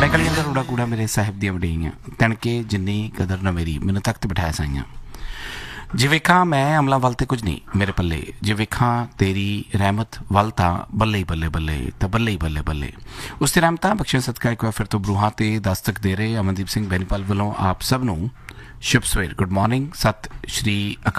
मैं गलियां दा रूड़ा कूड़ा मेरे साहिब दियां वडेइयां तणके जिन्नी कदर न मेरी मैनू तख्त बिठाया साइयां जे वेखां मैं अमला वल ते कुछ नहीं मेरे पल्ले जे वेखां तेरी रहमत वल तां बल्ले ही बल्ले बल्ले तां बल्ले ही बल्ले बल्ले उस ते रहमतां बख्शियां सदका एक बार फिर तो बरूहां ते दस्तक दे रहे अमनदीप सिंह बैनीपाल वालों आप सब नूं शुभ सवेर गुड मॉर्निंग सत श्री अकाल।